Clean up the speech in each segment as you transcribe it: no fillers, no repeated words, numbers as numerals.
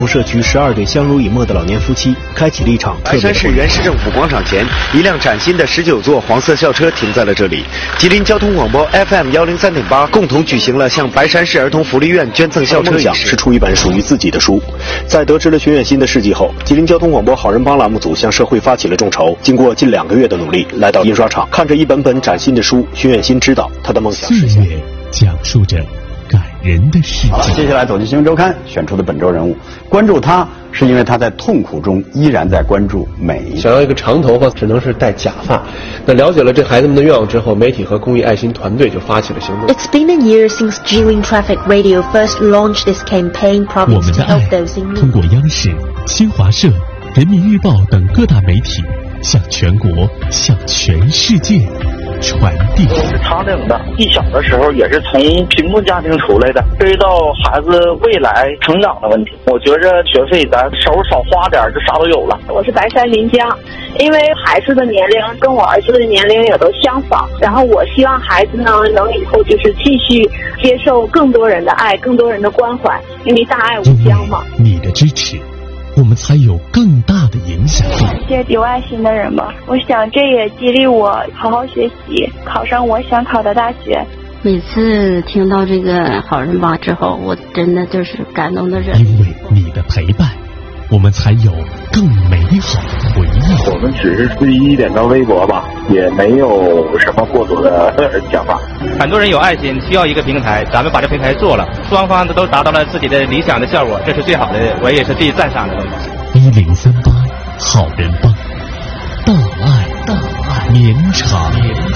社区12对相濡以沫的老年夫妻开启了一场特别的白山市原市政府广场前，一辆崭新的19座黄色校车停在了这里。吉林交通广播 FM 103.8共同举行了向白山市儿童福利院捐赠校车仪式， 是出一本属于自己的书。在得知了徐远新的事迹后，吉林交通广播好人帮栏目组向社会发起了众筹。经过近2个月的努力，来到印刷厂，看着一本本崭新的书，徐远新知道他的梦想实现。 岁月讲述着感人的事情。 接下来走进新闻周刊选出的本周人物，关注他是因为他在痛苦中依然在关注美。 想要一个长头发，只能是戴假发。那了解了这孩子们的愿望之后，媒体和公益爱心团队就发起了行动。 It's been a year since Jilin Traffic Radio first launched this campaign promising 我们的 to help 爱 those in 通 need. 过央视、新华社、人民日报等各大媒体向全国、向全世界传递。 我是长岭的，一小的时候也是从贫困家庭出来的，涉及到孩子未来成长的问题。我觉着学费咱手少花点就啥都有了。 我是白山林江，因为孩子的年龄跟我儿子的年龄也都相仿，然后我希望孩子呢能以后就是继续接受更多人的爱，更多人的关怀，因为大爱无疆嘛。 你的支持，我们才有更大的影响力。 谢谢有爱心的人吧，我想这也激励我好好学习，考上我想考的大学。 每次听到这个好人帮之后，我真的就是感动的人。 因为你的陪伴，我们才有更美好的回忆。 我们只是随意点到微博吧，也没有什么过多的想法。 很多人有爱心，需要一个平台，咱们把这平台做了，双方都达到了自己的理想的效果，这是最好的，我也是最赞赏的东西。 1038好人帮，大爱绵长。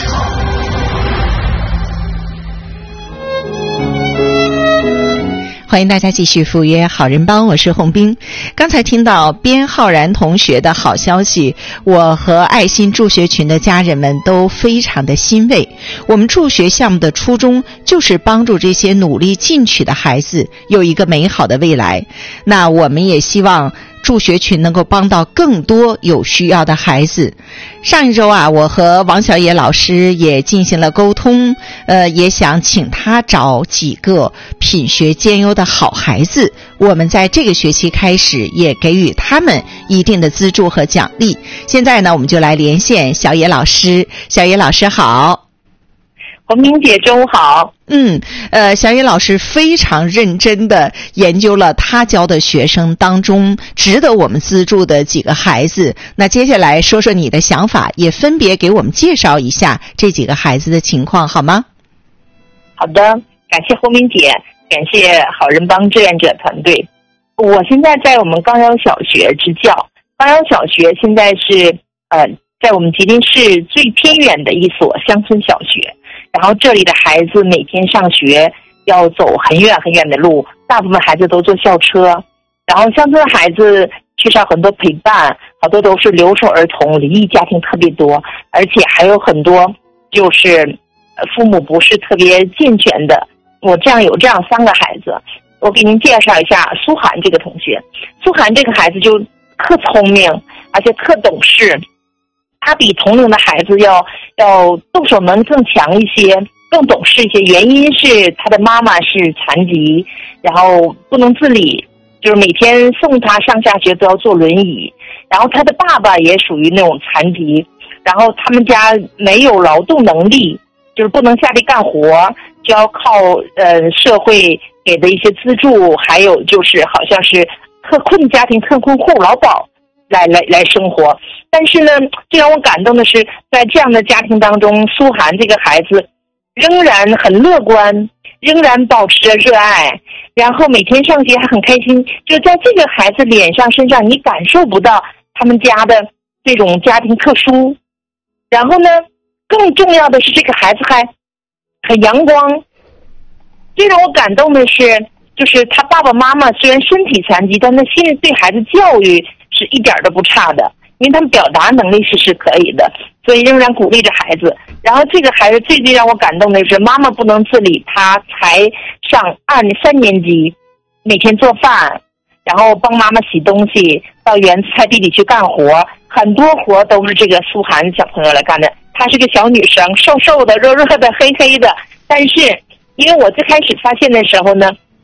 欢迎大家继续赴约好人帮，我是洪斌。刚才听到边浩然同学的好消息，我和爱心助学群的家人们都非常的欣慰。我们助学项目的初衷就是帮助这些努力进取的孩子有一个美好的未来。那我们也希望助学群能够帮到更多有需要的孩子。上一周我和王小野老师也进行了沟通，也想请他找几个品学兼优的好孩子，我们在这个学期开始也给予他们一定的资助和奖励。现在呢，我们就来连线小野老师。小野老师好。 洪明姐中午好。 小野老师非常认真地研究了他教的学生当中值得我们资助的几个孩子。那接下来说说你的想法，也分别给我们介绍一下这几个孩子的情况，好吗？ 好的，感谢洪明姐，感谢好人帮志愿者团队。我现在在我们冈阳小学支教，冈阳小学现在是在我们吉林市最偏远的一所乡村小学。然后这里的孩子每天上学要走很远很远的路，大部分孩子都坐校车。然后乡村的孩子缺少很多陪伴，好多都是留守儿童，离异家庭特别多，而且还有很多就是父母不是特别健全的。我有这样3个孩子，我给您介绍一下苏涵这个同学。苏涵这个孩子就特聪明，而且特懂事。他比同龄的孩子要动手能力更强一些，更懂事一些。原因是他的妈妈是残疾，然后不能自理，就是每天送他上下学都要坐轮椅。然后他的爸爸也属于那种残疾，然后他们家没有劳动能力，就是不能下地干活，就要靠社会给的一些资助，还有就是好像是特困家庭、特困户劳保来生活。但是呢，最让我感动的是，在这样的家庭当中，苏涵这个孩子仍然很乐观，仍然保持着热爱，然后每天上学还很开心。就在这个孩子脸上、身上，你感受不到他们家的这种家庭特殊。然后呢，更重要的是，这个孩子还很阳光。最让我感动的是，就是他爸爸妈妈虽然身体残疾，但他心里对孩子教育是一点都不差的。因为他们表达能力是可以的，所以仍然鼓励着孩子。然后这个孩子最让我感动的是，妈妈不能自理，他才上3年级，每天做饭，然后帮妈妈洗东西，到园子菜地里去干活，很多活都是这个苏涵小朋友来干的。她是个小女生，瘦瘦的、热热的、黑黑的，但是因为我最开始发现的时候呢，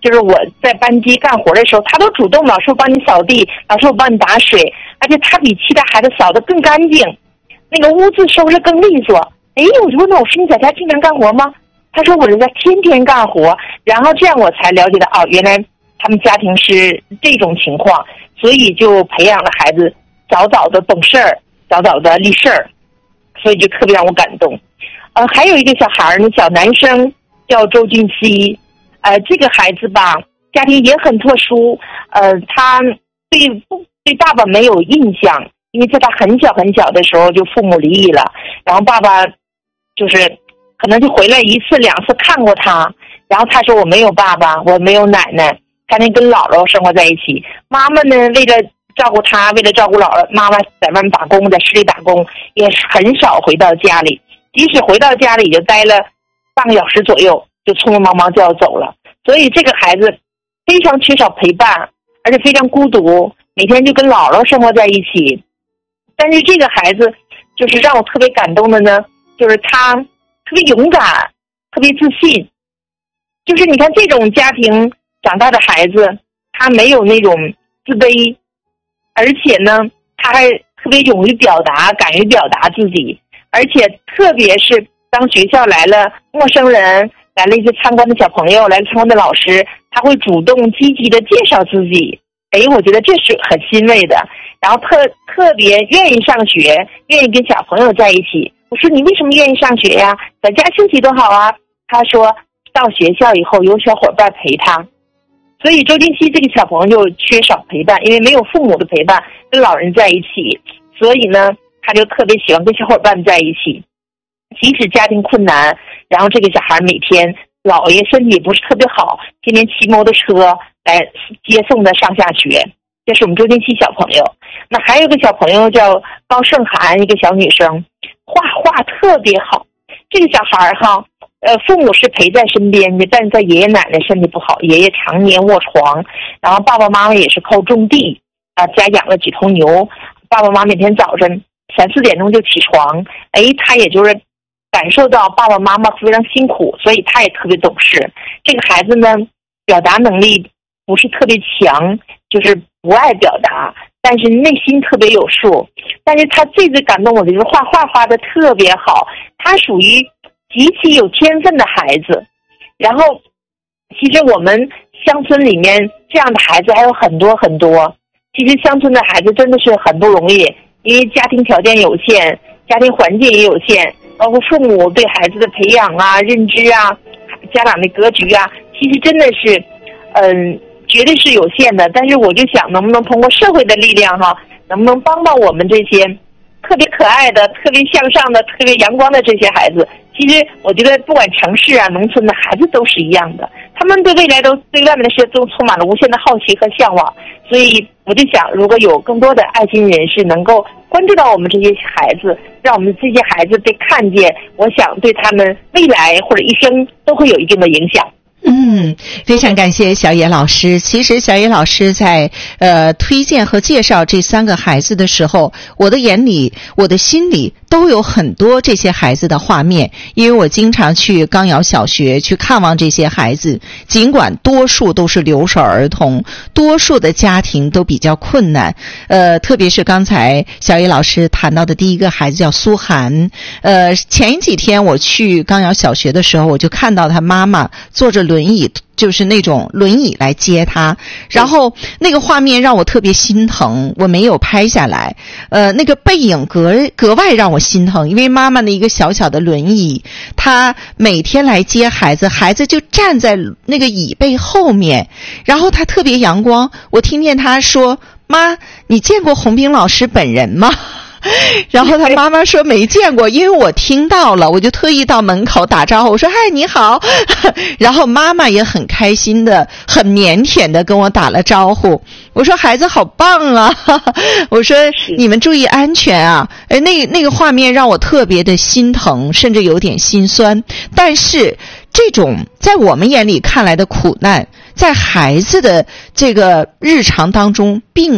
就是我在班级干活的时候，他都主动，老师我帮你扫地，老师我帮你打水，而且他比其他孩子扫得更干净，那个屋子收拾更利索。哎，我就问他，我说你在家经常干活吗？他说我是在天天干活。然后这样我才了解到，原来他们家庭是这种情况，所以就培养了孩子早早的懂事儿，早早的立事儿，所以就特别让我感动。还有一个小孩呢，小男生叫周俊熙，这个孩子吧，家庭也很特殊，他对爸爸没有印象，因为在他很小很小的时候就父母离异了，然后爸爸就是可能就回来1次2次看过他，然后他说我没有爸爸，我没有奶奶，天天跟姥姥生活在一起。妈妈呢，为了照顾他，为了照顾姥姥，妈妈在外面打工，在市里打工，也很少回到家里，即使回到家里就待了半个小时左右，就匆匆忙忙就要走了。所以这个孩子非常缺少陪伴，而且非常孤独，每天就跟姥姥生活在一起。但是这个孩子就是让我特别感动的呢，就是他特别勇敢，特别自信。就是你看这种家庭长大的孩子，他没有那种自卑，而且呢他还特别勇于表达，敢于表达自己，而且特别是当学校来了陌生人，来了一些参观的小朋友，来了参观的老师，他会主动积极的介绍自己。我觉得这是很欣慰的。然后特别愿意上学，愿意跟小朋友在一起。我说你为什么愿意上学呀？在家休息多好啊。他说到学校以后有小伙伴陪他。所以周金熙这个小朋友就缺少陪伴，因为没有父母的陪伴，跟老人在一起，所以呢他就特别喜欢跟小伙伴在一起。即使家庭困难，然后这个小孩每天姥爷身体不是特别好，天天骑摩托车来接送他上下学。这是我们周金熙小朋友。那还有一个小朋友叫高胜涵，一个小女生，画画特别好。这个小孩父母是陪在身边的，但是在爷爷奶奶身体不好，爷爷常年卧床，然后爸爸妈妈也是靠种地家养了几头牛，爸爸妈妈每天早晨3、4点钟就起床，他也就是感受到爸爸妈妈非常辛苦，所以他也特别懂事。这个孩子呢，表达能力不是特别强，就是不爱表达，但是内心特别有数。但是他最感动我的就是画画的特别好，他属于极其有天分的孩子。然后其实我们乡村里面这样的孩子还有很多很多。其实乡村的孩子真的是很不容易，因为家庭条件有限，家庭环境也有限，包括父母对孩子的培养啊、认知啊、家长的格局啊，其实真的是绝对是有限的。但是我就想能不能通过社会的力量能不能帮帮我们这些特别可爱的、特别向上的、特别阳光的这些孩子。其实我觉得不管城市啊、农村的孩子都是一样的，他们对未来都对外面的世界都充满了无限的好奇和向往。所以我就想，如果有更多的爱心人士能够关注到我们这些孩子，让我们这些孩子被看见，我想对他们未来或者一生都会有一定的影响。 非常感谢小野老师。其实小野老师在推荐和介绍这3个孩子的时候，我的眼里、我的心里都有很多这些孩子的画面，因为我经常去钢窑小学去看望这些孩子，尽管多数都是留守儿童，多数的家庭都比较困难，特别是刚才小野老师谈到的第一个孩子叫苏涵，前几天我去钢窑小学的时候，我就看到他妈妈坐着轮椅，就是那种轮椅来接他，然后那个画面让我特别心疼，我没有拍下来，那个背影格外让我心疼，因为妈妈的一个小小的轮椅，她每天来接孩子，孩子就站在那个椅背后面，然后她特别阳光，我听见她说：“妈，你见过洪兵老师本人吗？”然后他妈妈说没见过，因为我听到了，我就特意到门口打招呼，我说：“嗨，你好。”然后妈妈也很开心的、很腼腆的跟我打了招呼。我说：“孩子好棒啊！”我说：“你们注意安全啊！”那个画面让我特别的心疼，甚至有点心酸。但是这种在我们眼里看来的苦难，在孩子的这个日常当中并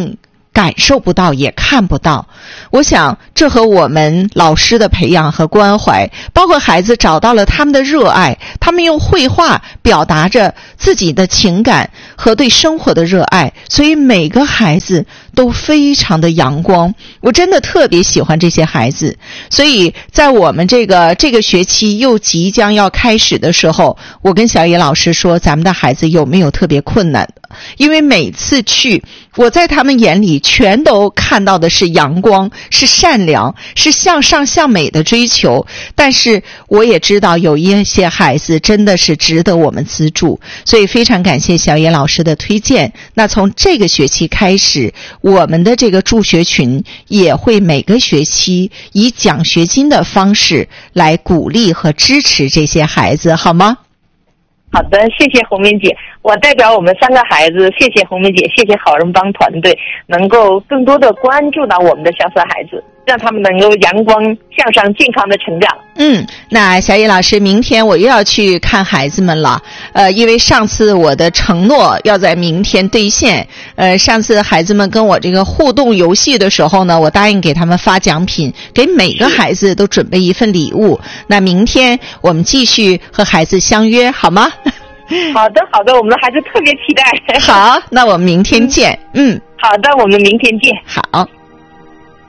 感受不到也看不到。我想这和我们老师的培养和关怀，包括孩子找到了他们的热爱，他们用绘画表达着自己的情感和对生活的热爱，所以每个孩子都非常的阳光。我真的特别喜欢这些孩子，所以在我们这个学期又即将要开始的时候，我跟小野老师说，咱们的孩子有没有特别困难的？因为每次去，我在他们眼里全都看到的是阳光，是善良，是向上向美的追求。但是我也知道有一些孩子真的是值得我们资助，所以非常感谢小野老师的推荐。那从这个学期开始，我们的这个助学群也会每个学期以奖学金的方式来鼓励和支持这些孩子，好吗？ 好的，谢谢红明姐。我代表我们3个孩子，谢谢红明姐，谢谢好人帮团队，能够更多的关注到我们的小色孩子，让他们能够阳光向上、健康的成长。 那小野老师，明天我又要去看孩子们了。因为上次我的承诺要在明天兑现。上次孩子们跟我这个互动游戏的时候呢，我答应给他们发奖品，给每个孩子都准备一份礼物。那明天我们继续和孩子相约，好吗？ 好的，好的，我们的孩子特别期待。 好，那我们明天见。 好的，我们明天见。 好。